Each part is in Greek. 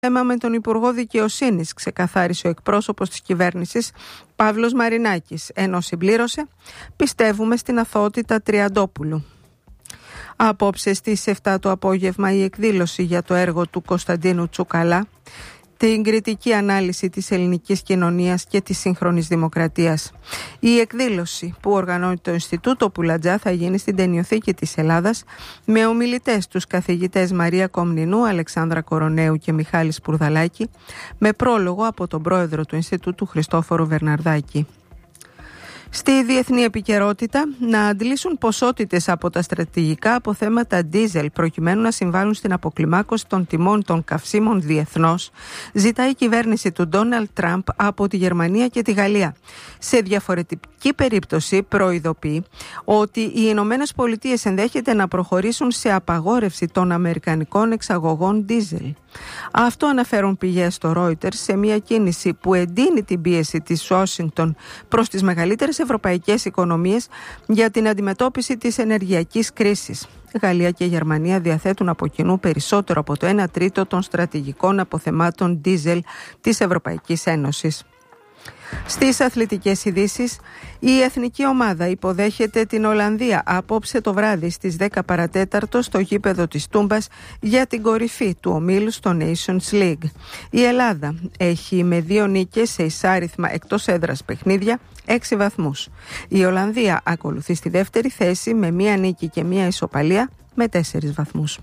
θέμα με τον Υπουργό Δικαιοσύνης, ξεκαθάρισε ο εκπρόσωπος της κυβέρνησης Παύλος Μαρινάκης, ενώ συμπλήρωσε: πιστεύουμε στην αθωότητα Τριαντόπουλου. Απόψε στις 7 το απόγευμα η εκδήλωση για το έργο του Κωνσταντίνου Τσουκαλά, την κριτική ανάλυση της ελληνικής κοινωνίας και της σύγχρονης δημοκρατίας. Η εκδήλωση που οργανώνει το Ινστιτούτο Πουλατζά θα γίνει στην Ταινιοθήκη της Ελλάδας με ομιλητές τους καθηγητές Μαρία Κομνηνού, Αλεξάνδρα Κορονέου και Μιχάλη Σπουρδαλάκη, με πρόλογο από τον πρόεδρο του Ινστιτούτου Χριστόφορο Βερναρδάκη. Στη διεθνή επικαιρότητα, να αντλήσουν ποσότητες από τα στρατηγικά αποθέματα ντίζελ προκειμένου να συμβάλλουν στην αποκλιμάκωση των τιμών των καυσίμων διεθνώς, ζητάει η κυβέρνηση του Ντόναλντ Τραμπ από τη Γερμανία και τη Γαλλία. Σε διαφορετική περίπτωση προειδοποιεί ότι οι Ηνωμένες Πολιτείες ενδέχεται να προχωρήσουν σε απαγόρευση των αμερικανικών εξαγωγών ντίζελ. Αυτό αναφέρουν πηγές στο Reuters σε μια κίνηση που εντείνει την πίεση της Ουάσιγκτον προς τις μεγαλύτερες ευρωπαϊκές οικονομίες για την αντιμετώπιση της ενεργειακής κρίσης. Γαλλία και Γερμανία διαθέτουν από κοινού περισσότερο από το 1 τρίτο των στρατηγικών αποθεμάτων ντίζελ της Ευρωπαϊκής Ένωσης. Στις αθλητικές ειδήσεις, η εθνική ομάδα υποδέχεται την Ολλανδία απόψε το βράδυ στις 10 παρατέταρτο στο γήπεδο της Τούμπας για την κορυφή του ομίλου στο Nations League. Η Ελλάδα έχει με 2 νίκες σε εισάριθμα εκτός έδρας παιχνίδια 6 βαθμούς. Η Ολλανδία ακολουθεί στη δεύτερη θέση με 1 νίκη και 1 ισοπαλία με 4 βαθμούς.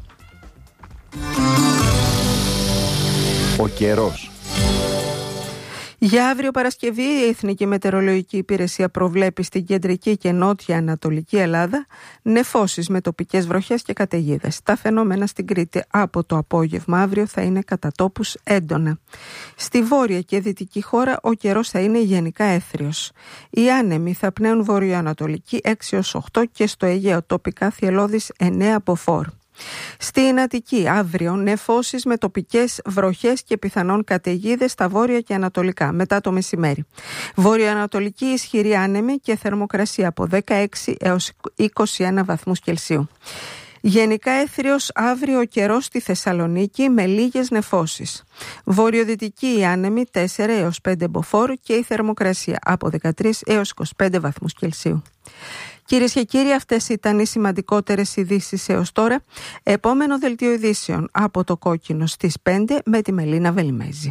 Ο καιρός. Για αύριο Παρασκευή, η Εθνική Μετεωρολογική Υπηρεσία προβλέπει στην κεντρική και νότια ανατολική Ελλάδα νεφώσεις με τοπικές βροχές και καταιγίδες. Τα φαινόμενα στην Κρήτη από το απόγευμα αύριο θα είναι κατά τόπους έντονα. Στη βόρεια και δυτική χώρα ο καιρός θα είναι γενικά έθριος. Οι άνεμοι θα πνέουν βορειοανατολική 6 έως 8 και στο Αιγαίο τοπικά θυελλώδης 9 από φορ. Στην Αττική αύριο νεφώσεις με τοπικές βροχές και πιθανόν καταιγίδες στα βόρεια και ανατολικά μετά το μεσημέρι. Βορειοανατολική ισχυρή άνεμη και θερμοκρασία από 16 έως 21 βαθμούς Κελσίου. Γενικά έθριος αύριο ο καιρός στη Θεσσαλονίκη με λίγες νεφώσεις. Βορειοδυτική η άνεμη 4 έως 5 μποφόρ και η θερμοκρασία από 13 έως 25 βαθμούς Κελσίου. Κυρίες και κύριοι, αυτές ήταν οι σημαντικότερες ειδήσεις έως τώρα. Επόμενο δελτίο ειδήσεων από το Κόκκινο στις 5 με τη Μελίνα Βελιμέζη.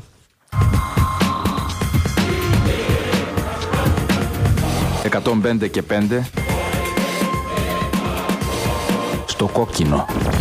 105 και 5 στο Κόκκινο.